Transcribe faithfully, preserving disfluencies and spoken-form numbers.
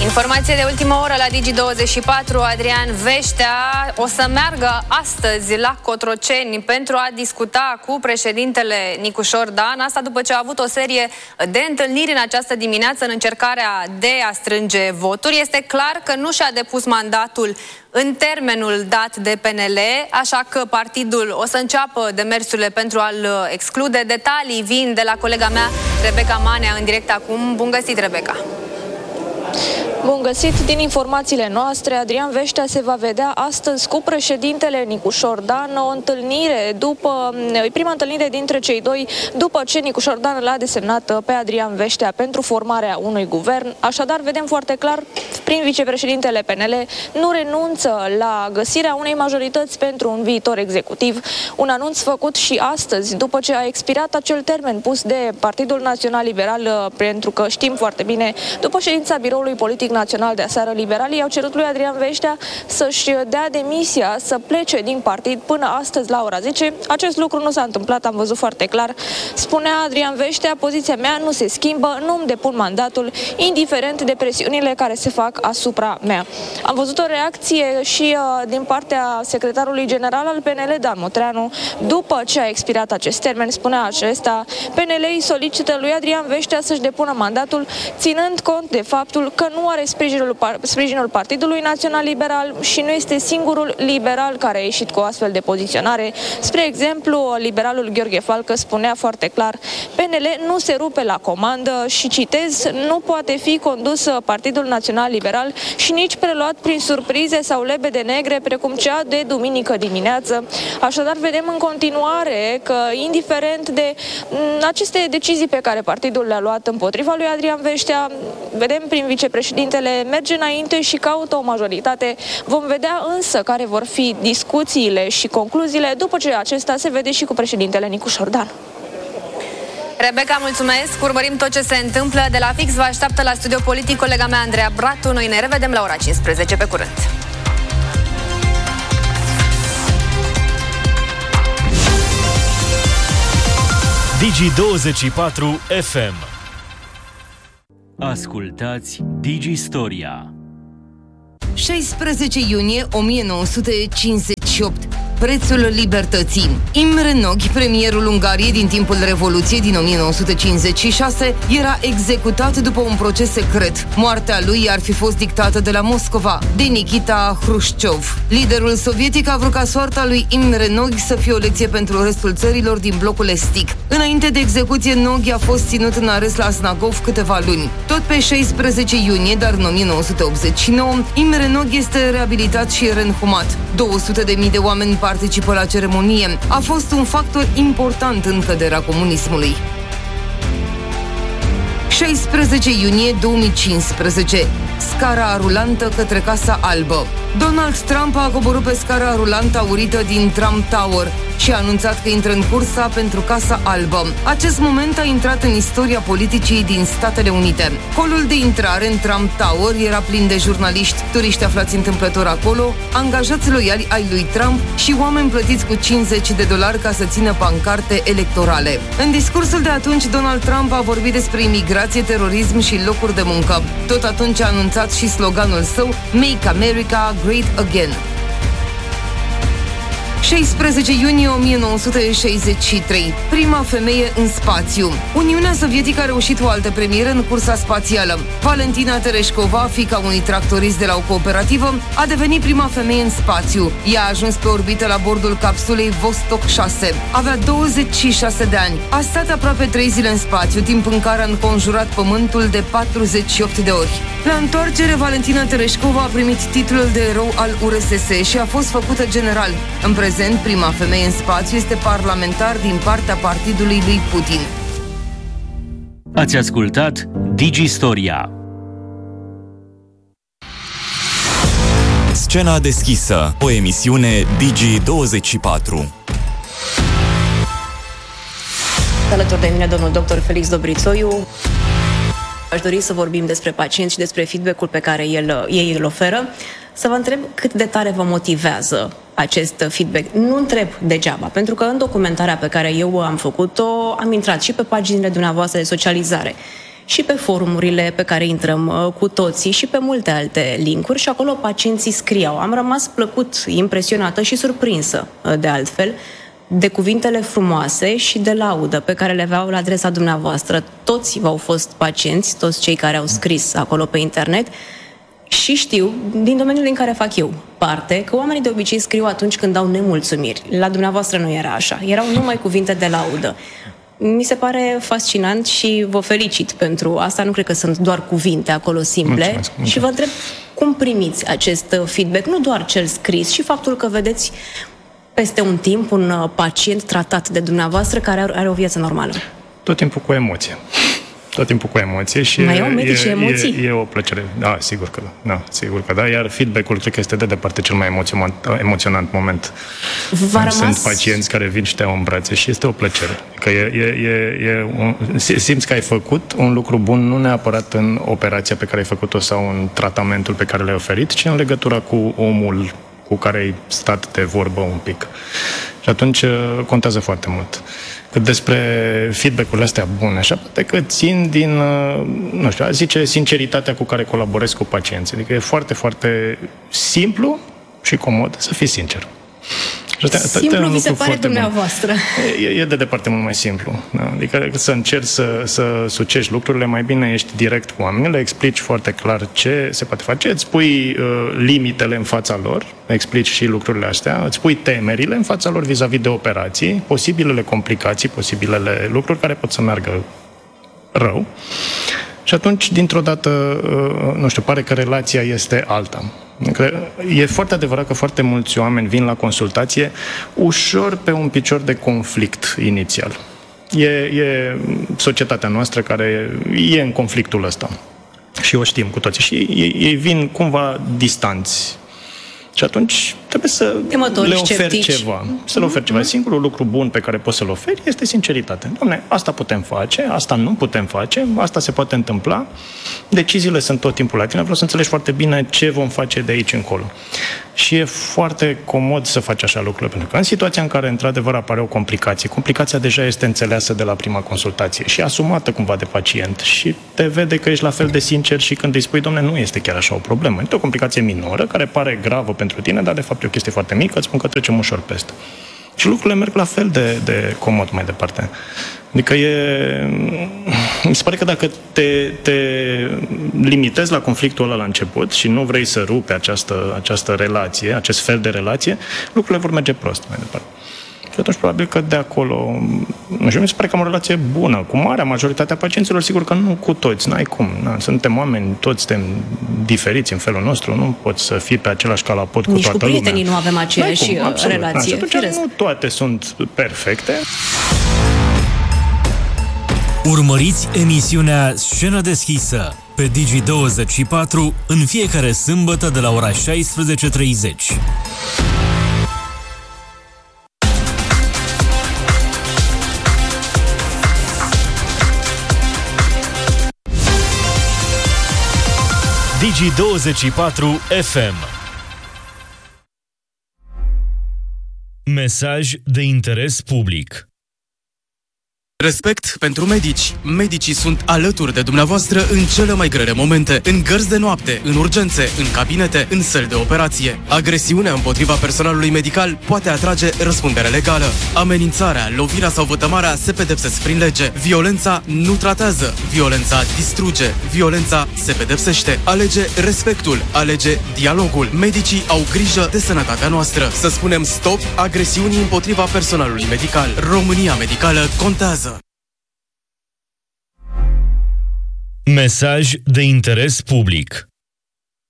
Informație de ultimă oră la Digi douăzeci și patru. Adrian Veștea o să meargă astăzi la Cotroceni pentru a discuta cu președintele Nicușor Dan. Asta după ce a avut o serie de întâlniri în această dimineață în încercarea de a strânge voturi. Este clar că nu și-a depus mandatul în termenul dat de P N L, așa că partidul o să înceapă demersurile pentru a-l exclude. Detalii vin de la colega mea, Rebecca Manea, în direct acum. Bun găsit, Rebecca! Bun găsit! Din informațiile noastre, Adrian Veștea se va vedea astăzi cu președintele Nicușor Dan, o întâlnire după, prima întâlnire dintre cei doi, după ce Nicușor Dan l-a desemnat pe Adrian Veștea pentru formarea unui guvern. Așadar, vedem foarte clar, prin vicepreședintele P N L nu renunță la găsirea unei majorități pentru un viitor executiv. Un anunț făcut și astăzi, după ce a expirat acel termen pus de Partidul Național Liberal, pentru că știm foarte bine, după ședința Biroului Politic Național de aseară, liberalii au cerut lui Adrian Veștea să-și dea demisia, să plece din partid până astăzi la ora zece. Acest lucru nu s-a întâmplat, am văzut foarte clar. Spunea Adrian Veștea, poziția mea nu se schimbă, nu-mi depun mandatul, indiferent de presiunile care se fac asupra mea. Am văzut o reacție și uh, din partea secretarului general al P N L, Dan Motreanu, după ce a expirat acest termen. Spunea acesta, P N L îi solicită lui Adrian Veștea să-și depună mandatul, ținând cont de faptul că nu are sprijinul, sprijinul Partidului Național Liberal și nu este singurul liberal care a ieșit cu o astfel de poziționare. Spre exemplu, liberalul Gheorghe Falcă spunea foarte clar, P N L nu se rupe la comandă și, citez, nu poate fi condus Partidul Național Liberal și nici preluat prin surprize sau lebede negre precum cea de duminică dimineață. Așadar, vedem în continuare că, indiferent de aceste decizii pe care partidul le-a luat împotriva lui Adrian Veștea, vedem prin vicepreședintele merge înainte și caută o majoritate. Vom vedea însă care vor fi discuțiile și concluziile după ce acesta se vede și cu președintele Nicușor Dan. Rebecca, mulțumesc! Urmărim tot ce se întâmplă. De la Fix vă așteaptă la studio politic colega mea Andreea Bratu. Noi ne revedem la ora cincisprezece. Pe curând! Digi douăzeci și patru F M. Ascultați Digi Storia. șaisprezece iunie o mie nouă sute cincizeci și opt. Prețul libertății. Imre Nagy, premierul Ungariei din timpul Revoluției din o mie nouă sute cincizeci și șase, era executat după un proces secret. Moartea lui ar fi fost dictată de la Moscova, de Nikita Hrușciov. Liderul sovietic a vrut ca soarta lui Imre Nagy să fie o lecție pentru restul țărilor din blocul estic. Înainte de execuție, Nagy a fost ținut în arest la Snagov câteva luni. Tot pe șaisprezece iunie, dar în o mie nouă sute optzeci și nouă, Imre Nagy este reabilitat și reînhumat. două sute de mii de oameni participă la ceremonie. A fost un factor important în căderea comunismului. șaisprezece iunie două mii cincisprezece. Scara rulantă către Casa Albă. Donald Trump a coborât pe scara rulantă aurită din Trump Tower și a anunțat că intră în cursa pentru Casa Albă. Acest moment a intrat în istoria politicii din Statele Unite. Holul de intrare în Trump Tower era plin de jurnaliști, turiști aflați întâmplător acolo, angajați loiali ai lui Trump și oameni plătiți cu cincizeci de dolari ca să țină pancarte electorale. În discursul de atunci, Donald Trump a vorbit despre imigrație, terorism și locuri de muncă. Tot atunci a anunțat și sloganul său Make America Great Again. șaisprezece iunie o mie nouă sute șaizeci și trei. Prima femeie în spațiu. Uniunea Sovietică a reușit o altă premieră în cursa spațială. Valentina Tereșcova, fiica unui tractorist de la o cooperativă, a devenit prima femeie în spațiu. Ea a ajuns pe orbită la bordul capsulei Vostok șase. Avea douăzeci și șase de ani. A stat aproape trei zile în spațiu, timp în care a înconjurat Pământul de patruzeci și opt de ori. La întoarcere, Valentina Tereșcova a primit titlul de erou al U R S S și a fost făcută general. În prezent, prima femeie în spațiu este parlamentar din partea partidului lui Putin. Ați ascultat Digi Storia. Scena deschisă, o emisiune Digi douăzeci și patru. Alături de mine domnul doctor Felix Dobrițoiu. Aș dori să vorbim despre pacient și despre feedback-ul pe care el, ei îl oferă. Să vă întreb cât de tare vă motivează acest feedback. Nu întreb degeaba, pentru că în documentarea pe care eu am făcut-o am intrat și pe paginile dumneavoastră de socializare și pe forumurile pe care intrăm cu toții și pe multe alte linkuri și acolo pacienții scriau. Am rămas plăcut, impresionată și surprinsă, de altfel, de cuvintele frumoase și de laudă pe care le aveau la adresa dumneavoastră. Toți v-au fost pacienți, toți cei care au scris acolo pe internet, și știu, din domeniul din care fac eu parte, că oamenii de obicei scriu atunci când au nemulțumiri. La dumneavoastră nu era așa. Erau numai cuvinte de laudă. Mi se pare fascinant și vă felicit pentru asta. Nu cred că sunt doar cuvinte acolo simple. Mulțumesc, mulțumesc. Și vă întreb cum primiți acest feedback, nu doar cel scris, și faptul că vedeți peste un timp un pacient tratat de dumneavoastră care are o viață normală. Tot timpul cu emoție. Tot timpul cu emoție și mai au medici e, emoții? E, e o plăcere. Da, sigur că da. da. Sigur că da. Iar feedback-ul cred că este de departe cel mai emoționant, emoționant moment. V-a Sunt rămas... pacienți care vin și te iau în brațe și este o plăcere. Că e, e, e, e un, simți că ai făcut un lucru bun, nu neapărat în operația pe care ai făcut-o sau în tratamentul pe care l-ai oferit, ci în legătura cu omul cu care ai stat de vorbă un pic. Și atunci contează foarte mult. Cât despre feedback-urile astea bune, așa, poate că țin din, nu știu, a zice, sinceritatea cu care colaborez cu pacienții. Adică e foarte, foarte simplu și comod să fii sincer. Simplu vi se pare dumneavoastră. E, e de departe mult mai simplu. Da? Adică să încerci să, să sucești lucrurile, mai bine ești direct cu oamenii, le explici foarte clar ce se poate face, îți pui uh, limitele în fața lor, explici și lucrurile astea, îți pui temerile în fața lor vis-a-vis de operații, posibilele complicații, posibilele lucruri care pot să meargă rău. Și atunci, dintr-o dată, uh, nu știu, pare că relația este alta. E foarte adevărat că foarte mulți oameni vin la consultație ușor pe un picior de conflict inițial. E, e societatea noastră care e în conflictul ăsta. Și o știm cu toții. Și ei, ei vin cumva distanți. Și atunci trebuie să le oferi ceva. Să le oferi ceva. Singurul lucru bun pe care poți să-l oferi este sinceritate. Doamne, asta putem face, asta nu putem face, asta se poate întâmpla. Deciziile sunt tot timpul la tine. Vreau să înțelegi foarte bine ce vom face de aici încolo. Și e foarte comod să faci așa lucrurile. Pentru că în situația în care, într-adevăr, apare o complicație, complicația deja este înțeleasă de la prima consultație și asumată cumva de pacient și te vede că ești la fel de sincer și când îi spui, domne, nu este chiar așa o problemă. Este o complicație minoră care pare gravă pentru tine, dar de fapt e o chestie foarte mică, îți spun că trecem ușor peste. Și lucrurile merg la fel de, de comod mai departe. Adică e... Mi se pare că dacă te, te limitezi la conflictul ăla la început și nu vrei să rupi această, această relație, acest fel de relație, lucrurile vor merge prost mai departe. Și atunci probabil că de acolo, nu știu, mi se pare că am o relație bună cu marea majoritatea pacienților, sigur că nu cu toți, n-ai cum. Na, suntem oameni, toți suntem diferiți în felul nostru, nu poți să fii pe același calapot cu Nici toată lumea. Nici cu lumea. prietenii nu avem aceeași cum, absolut, relație. Na, și atunci nu toate sunt perfecte. Urmăriți emisiunea Scenă deschisă pe Digi douăzeci și patru în fiecare sâmbătă de la ora șaisprezece și treizeci. Digi douăzeci și patru F M. Mesaj de interes public. Respect pentru medici. Medicii sunt alături de dumneavoastră în cele mai grele momente, în gărzi de noapte, în urgențe, în cabinete, în săli de operație. Agresiunea împotriva personalului medical poate atrage răspundere legală. Amenințarea, lovirea sau vătămarea se pedepsesc prin lege. Violența nu tratează. Violența distruge. Violența se pedepsește. Alege respectul. Alege dialogul. Medicii au grijă de sănătatea noastră. Să spunem stop agresiunii împotriva personalului medical. România medicală contează. Mesaj de interes public.